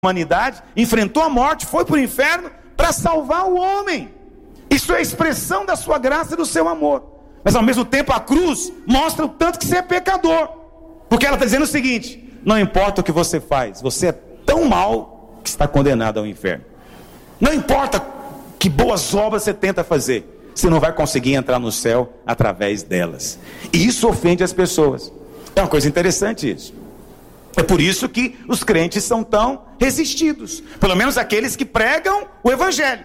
humanidade, enfrentou a morte, foi para o inferno para salvar o homem. Isso é a expressão da sua graça e do seu amor. Mas ao mesmo tempo a cruz mostra o tanto que você é pecador, porque ela está dizendo o seguinte: não importa o que você faz, você é tão mal que está condenado ao inferno. Não importa que boas obras você tenta fazer, você não vai conseguir entrar no céu através delas. E isso ofende as pessoas. É uma coisa interessante isso. É por isso que os crentes são tão resistidos, pelo menos aqueles que pregam o evangelho,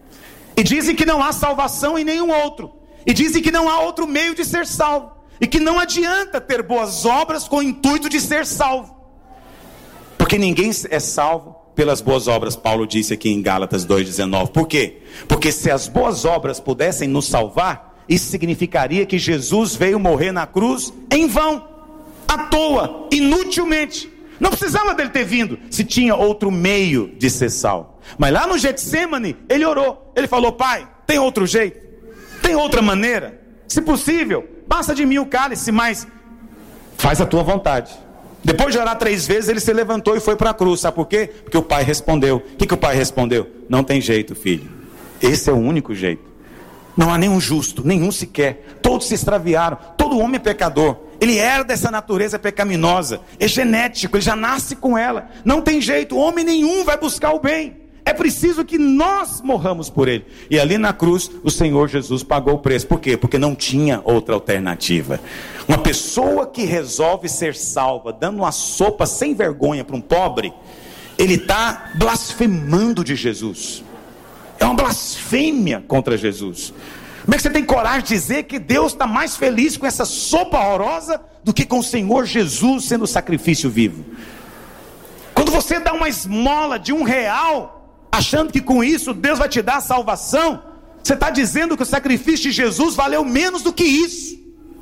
e dizem que não há salvação em nenhum outro, e dizem que não há outro meio de ser salvo, e que não adianta ter boas obras com o intuito de ser salvo, porque ninguém é salvo pelas boas obras. Paulo disse aqui em Gálatas 2,19. Por quê? Porque se as boas obras pudessem nos salvar, isso significaria que Jesus veio morrer na cruz em vão, à toa, inutilmente. Não precisava dele ter vindo, se tinha outro meio de ser salvo. Mas lá no Getsêmani, ele orou, ele falou: Pai, tem outro jeito? Tem outra maneira? Se possível, passa de mim o cálice, mas faz a tua vontade. Depois de orar 3 vezes, ele se levantou e foi para a cruz. Sabe por quê? Porque o pai respondeu. O que o pai respondeu? Não tem jeito, filho, esse é o único jeito. Não há nenhum justo, nenhum sequer. Todos se extraviaram, todo homem é pecador. Ele herda essa natureza pecaminosa, é genético, ele já nasce com ela. Não tem jeito, homem nenhum vai buscar o bem. É preciso que nós morramos por ele. E ali na cruz, o Senhor Jesus pagou o preço. Por quê? Porque não tinha outra alternativa. Uma pessoa que resolve ser salva, dando uma sopa sem vergonha para um pobre, ele está blasfemando de Jesus. É uma blasfêmia contra Jesus. Como é que você tem coragem de dizer que Deus está mais feliz com essa sopa horrorosa do que com o Senhor Jesus sendo o sacrifício vivo? Quando você dá uma esmola de R$1, achando que com isso Deus vai te dar a salvação, você está dizendo que o sacrifício de Jesus valeu menos do que isso.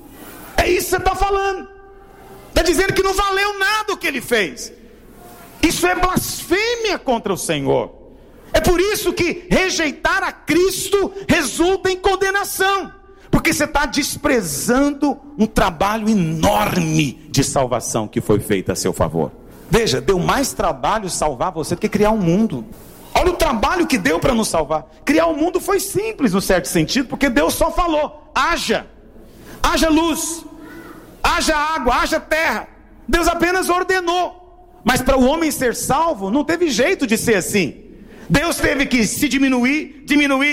É isso que você está falando. Está dizendo que não valeu nada o que ele fez. Isso é blasfêmia contra o Senhor. É por isso que rejeitar a Cristo resulta em condenação, porque você está desprezando um trabalho enorme de salvação que foi feito a seu favor. Veja, deu mais trabalho salvar você do que criar um mundo. Olha o trabalho que deu para nos salvar. Criar o mundo foi simples no certo sentido, porque Deus só falou: haja luz, haja água, haja terra. Deus apenas ordenou. Mas para o homem ser salvo, não teve jeito de ser assim. Deus teve que se diminuir,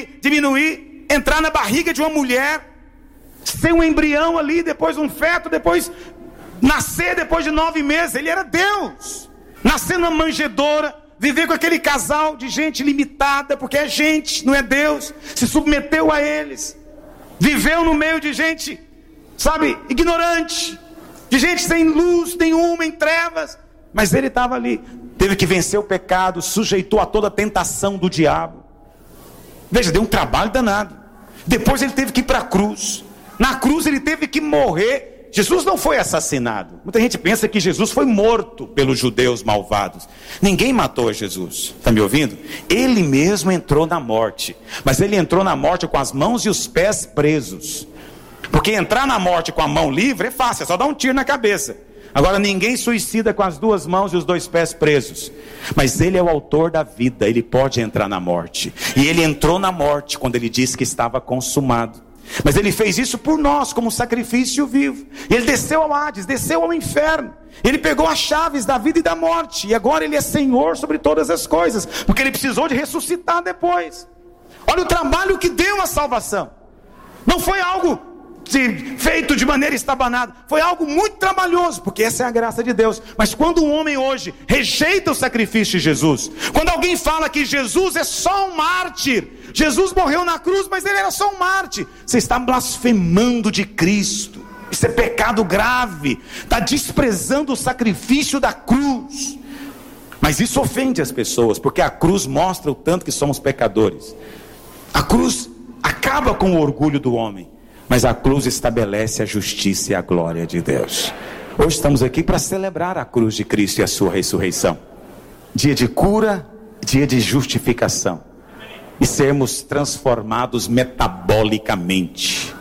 entrar na barriga de uma mulher, ser um embrião ali, depois um feto, depois nascer depois de 9 meses. Ele era Deus. Nascer numa manjedoura, viver com aquele casal de gente limitada, porque é gente, não é Deus. Se submeteu a eles. Viveu no meio de gente, sabe, ignorante, de gente sem luz nenhuma, em trevas. Mas ele estava ali. Teve que vencer o pecado, sujeitou a toda a tentação do diabo. Veja, deu um trabalho danado. Depois ele teve que ir para a cruz. Na cruz ele teve que morrer. Jesus não foi assassinado. Muita gente pensa que Jesus foi morto pelos judeus malvados. Ninguém matou Jesus. Está me ouvindo? Ele mesmo entrou na morte. Mas ele entrou na morte com as mãos e os pés presos. Porque entrar na morte com a mão livre é fácil, é só dar um tiro na cabeça. Agora, ninguém suicida com as 2 mãos e os 2 pés presos. Mas ele é o autor da vida, ele pode entrar na morte. E ele entrou na morte quando ele disse que estava consumado. Mas ele fez isso por nós, como sacrifício vivo. Ele desceu ao Hades, desceu ao inferno. Ele pegou as chaves da vida e da morte. E agora ele é Senhor sobre todas as coisas, porque ele precisou de ressuscitar depois. Olha o trabalho que deu a salvação. Não foi algo feito de maneira estabanada, foi algo muito trabalhoso, porque essa é a graça de Deus. Mas quando um homem hoje rejeita o sacrifício de Jesus, quando alguém fala que Jesus é só um mártir, Jesus morreu na cruz, mas ele era só um mártir, você está blasfemando de Cristo. Isso é pecado grave, está desprezando o sacrifício da cruz. Mas isso ofende as pessoas, porque a cruz mostra o tanto que somos pecadores. A cruz acaba com o orgulho do homem, mas a cruz estabelece a justiça e a glória de Deus. Hoje estamos aqui para celebrar a cruz de Cristo e a sua ressurreição. Dia de cura, dia de justificação. E sermos transformados metabolicamente.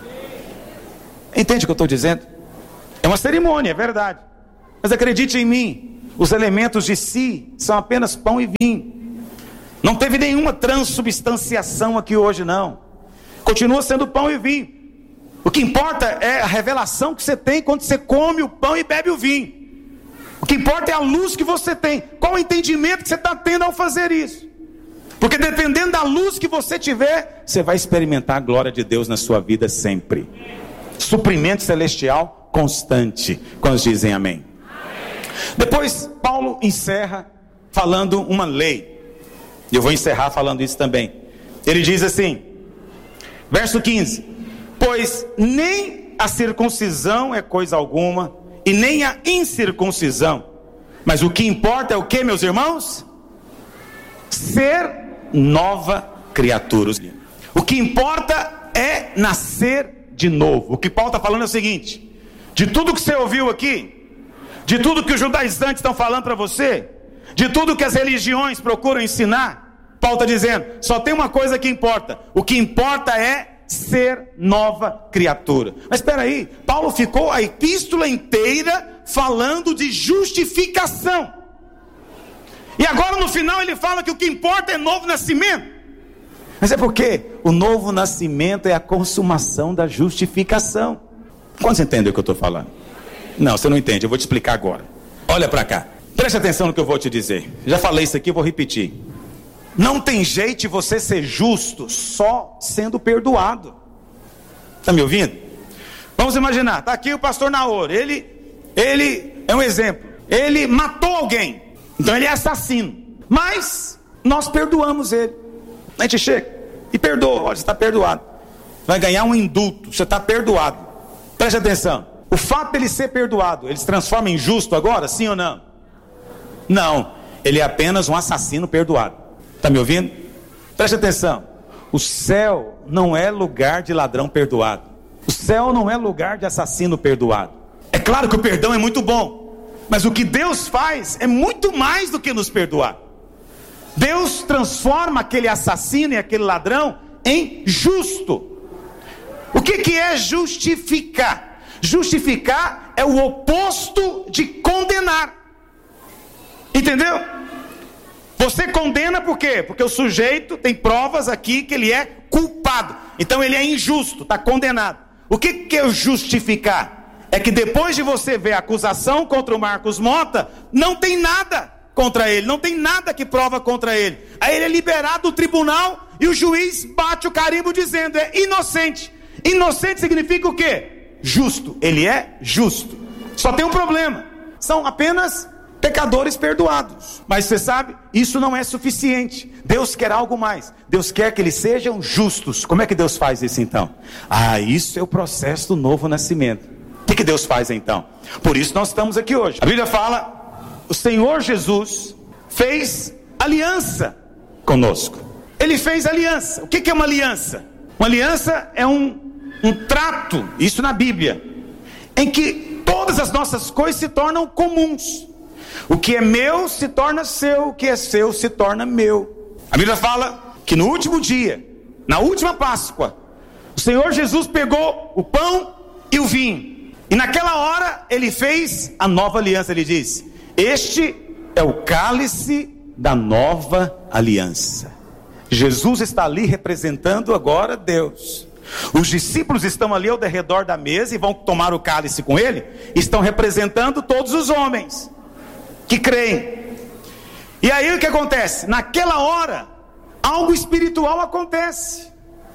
Entende o que eu estou dizendo? É uma cerimônia, é verdade. Mas acredite em mim, Os elementos de si são apenas pão e vinho. Não teve nenhuma transubstanciação aqui hoje, não. Continua sendo pão e vinho. O que importa é a revelação que você tem quando você come o pão e bebe o vinho. O que importa é a luz que você tem. Qual o entendimento que você está tendo ao fazer isso? Porque dependendo da luz que você tiver, você vai experimentar a glória de Deus na sua vida sempre. Suprimento celestial constante. Quando dizem amém? Depois Paulo encerra falando uma lei. E eu vou encerrar falando isso também. Ele diz assim, verso 15: pois nem a circuncisão é coisa alguma, e nem a incircuncisão, mas o que importa é o que, meus irmãos? Ser nova criatura. O que importa é nascer de novo. O que Paulo está falando é o seguinte: de tudo que você ouviu aqui, de tudo que os judaizantes estão falando para você, de tudo que as religiões procuram ensinar, Paulo está dizendo, só tem uma coisa que importa. O que importa é ser nova criatura. Mas espera aí, Paulo ficou a epístola inteira falando de justificação. E agora no final ele fala que o que importa é novo nascimento. Mas é porque o novo nascimento é a consumação da justificação. Quantos entendem o que eu estou falando? Não, você não entende, eu vou te explicar agora. Olha para cá, preste atenção no que eu vou te dizer. Já falei isso aqui, eu vou repetir. Não tem jeito de você ser justo só sendo perdoado. Está me ouvindo? Vamos imaginar, está aqui o pastor Naor. Ele é um exemplo. Ele matou alguém, então ele é assassino. Mas nós perdoamos ele. A gente chega e perdoa. Olha, você está perdoado. Vai ganhar um indulto, você está perdoado. Preste atenção. O fato dele ser perdoado, ele se transforma em justo agora, sim ou não? Não, ele é apenas um assassino perdoado. Está me ouvindo? Preste atenção. O céu não é lugar de ladrão perdoado. O céu não é lugar de assassino perdoado. É claro que o perdão é muito bom, mas o que Deus faz é muito mais do que nos perdoar. Deus transforma aquele assassino e aquele ladrão em justo. O que é justificar? Justificar é o oposto de condenar. Entendeu? Você condena por quê? Porque o sujeito tem provas aqui que ele é culpado. Então ele é injusto, está condenado. O que é justificar? É que depois de você ver a acusação contra o Marcos Mota, não tem nada contra ele, não tem nada que prova contra ele. Aí ele é liberado do tribunal e o juiz bate o carimbo dizendo, é inocente. Inocente significa o quê? Justo, ele é justo. Só tem um problema, são apenas pecadores perdoados. Mas você sabe, isso não é suficiente. Deus quer algo mais. Deus quer que eles sejam justos. Como é que Deus faz isso então? Isso é o processo do novo nascimento. O que Deus faz então? Por isso nós estamos aqui hoje. A Bíblia fala, o Senhor Jesus fez aliança conosco. Ele fez aliança. O que é uma aliança? Uma aliança é um trato, isso na Bíblia, em que todas as nossas coisas se tornam comuns. O que é meu se torna seu, o que é seu se torna meu. A Bíblia fala que no último dia, na última Páscoa, o Senhor Jesus pegou o pão e o vinho, e naquela hora ele fez a nova aliança. Ele diz, este é o cálice da nova aliança. Jesus está ali representando agora Deus. Os discípulos estão ali ao redor da mesa e vão tomar o cálice com ele. Estão representando todos os homens que creem. E aí o que acontece? Naquela hora, algo espiritual acontece.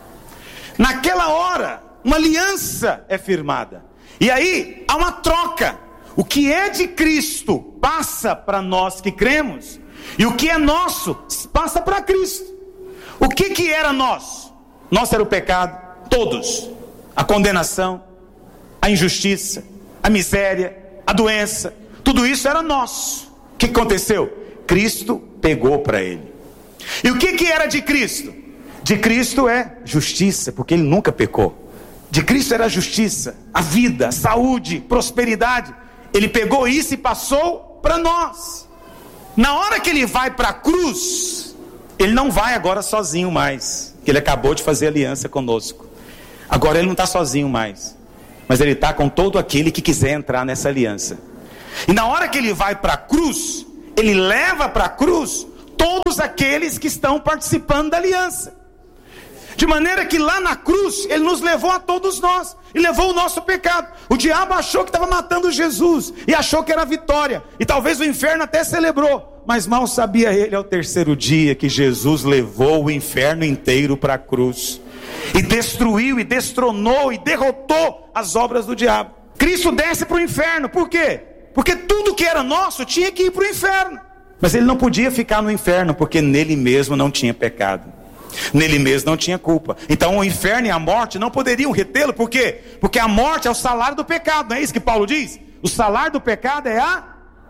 Naquela hora, uma aliança é firmada. E aí, há uma troca. O que é de Cristo passa para nós que cremos, e o que é nosso passa para Cristo. O que era nosso? Nosso era o pecado, todos. A condenação, a injustiça, a miséria, a doença. Tudo isso era nosso. O que aconteceu? Cristo pegou para ele. E o que era de Cristo? De Cristo é justiça, porque ele nunca pecou. De Cristo era a justiça, a vida, a saúde, prosperidade. Ele pegou isso e passou para nós. Na hora que ele vai para a cruz, ele não vai agora sozinho mais, que ele acabou de fazer aliança conosco. Agora ele não está sozinho mais, mas ele está com todo aquele que quiser entrar nessa aliança. E na hora que ele vai para a cruz, ele leva para a cruz todos aqueles que estão participando da aliança. De maneira que lá na cruz, ele nos levou a todos nós, e levou o nosso pecado. O diabo achou que estava matando Jesus, e achou que era vitória, e talvez o inferno até celebrou, mas mal sabia ele ao terceiro dia, que Jesus levou o inferno inteiro para a cruz, e destruiu, e destronou, e derrotou as obras do diabo. Cristo desce para o inferno, por quê? Porque tudo que era nosso tinha que ir para o inferno, mas ele não podia ficar no inferno, porque nele mesmo não tinha pecado. Nele mesmo não tinha culpa. Então o inferno e a morte não poderiam retê-lo. Por quê? Porque a morte é o salário do pecado. Não é isso que Paulo diz? O salário do pecado é a...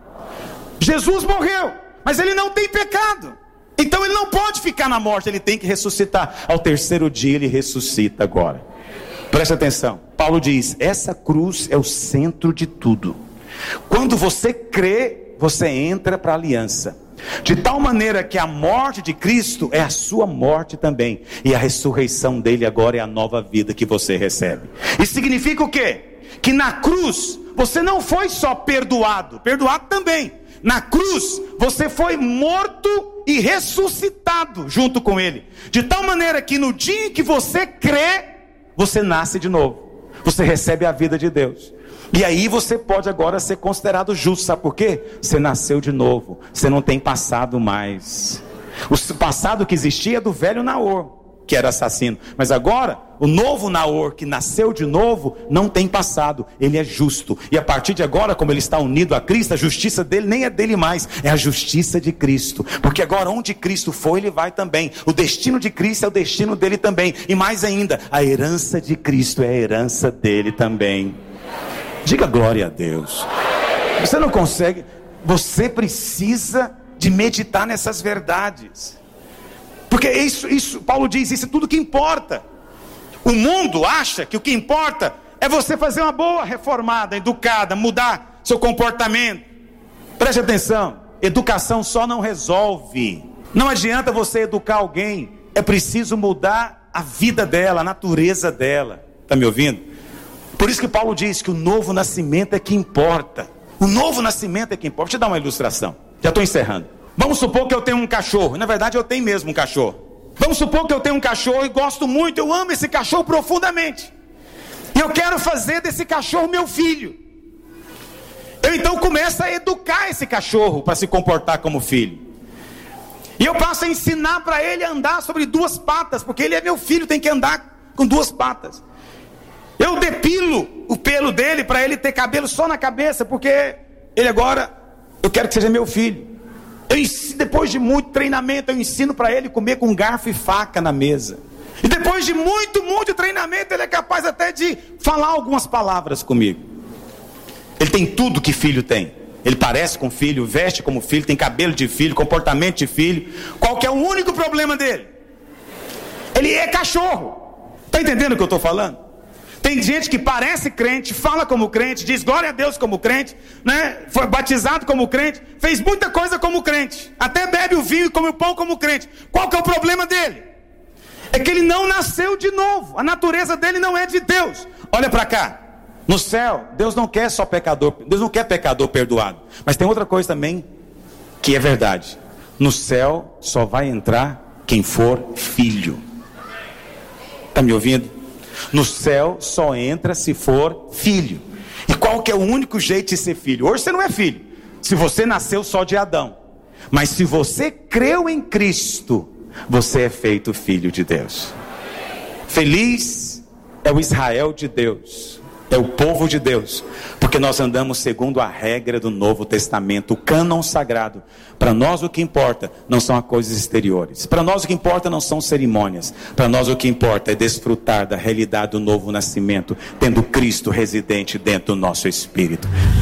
Jesus morreu, mas ele não tem pecado. Então ele não pode ficar na morte, ele tem que ressuscitar. Ao terceiro dia ele ressuscita agora. Preste atenção. Paulo diz, essa cruz é o centro de tudo. Quando você crê, você entra para a aliança. De tal maneira que a morte de Cristo é a sua morte também, e a ressurreição dele agora é a nova vida que você recebe. Isso significa o quê? Que na cruz você não foi só perdoado também. Na cruz você foi morto e ressuscitado junto com ele. De tal maneira que no dia em que você crê, você nasce de novo. Você recebe a vida de Deus. E aí você pode agora ser considerado justo. Sabe por quê? Você nasceu de novo. Você não tem passado mais. O passado que existia é do velho Naor, que era assassino. Mas agora, o novo Naor, que nasceu de novo, não tem passado. Ele é justo. E a partir de agora, como ele está unido a Cristo, a justiça dele nem é dele mais, é a justiça de Cristo. Porque agora onde Cristo foi, ele vai também. O destino de Cristo é o destino dele também. E mais ainda, a herança de Cristo é a herança dele também. Diga glória a Deus. Você não consegue, você precisa de meditar nessas verdades. Porque isso, Paulo diz, isso é tudo que importa. O mundo acha que o que importa é você fazer uma boa reformada, educada, mudar seu comportamento. Preste atenção, educação só não resolve. Não adianta você educar alguém, é preciso mudar a vida dela, a natureza dela. Está me ouvindo? Por isso que Paulo diz que o novo nascimento é que importa. O novo nascimento é que importa. Deixa eu dar uma ilustração. Já estou encerrando. Vamos supor que eu tenho um cachorro. Na verdade eu tenho mesmo um cachorro. Vamos supor que eu tenho um cachorro e gosto muito. Eu amo esse cachorro profundamente. E eu quero fazer desse cachorro meu filho. Eu então começo a educar esse cachorro para se comportar como filho. E eu passo a ensinar para ele a andar sobre duas patas. Porque ele é meu filho, tem que andar com duas patas. Eu depilo o pelo dele para ele ter cabelo só na cabeça, porque ele agora, eu quero que seja meu filho. Depois de muito treinamento, eu ensino para ele comer com garfo e faca na mesa. E depois de muito treinamento, ele é capaz até de falar algumas palavras comigo. Ele tem tudo que filho tem. Ele parece com filho, veste como filho, tem cabelo de filho, comportamento de filho. Qual que é o único problema dele? Ele é cachorro. Está entendendo o que eu estou falando? Tem gente que parece crente, fala como crente, diz glória a Deus como crente, né? Foi batizado como crente, fez muita coisa como crente, até bebe o vinho e come o pão como crente. Qual que é o problema dele? É que ele não nasceu de novo, a natureza dele não é de Deus. Olha para cá, no céu, Deus não quer só pecador, Deus não quer pecador perdoado. Mas tem outra coisa também que é verdade. No céu só vai entrar quem for filho. Está me ouvindo? No céu só entra se for filho. E qual que é o único jeito de ser filho? Hoje você não é filho, se você nasceu só de Adão. Mas se você creu em Cristo, você é feito filho de Deus. Feliz é o Israel de Deus, é o povo de Deus, porque nós andamos segundo a regra do Novo Testamento, o cânon sagrado. Para nós o que importa não são as coisas exteriores. Para nós o que importa não são cerimônias. Para nós o que importa é desfrutar da realidade do novo nascimento, tendo Cristo residente dentro do nosso espírito.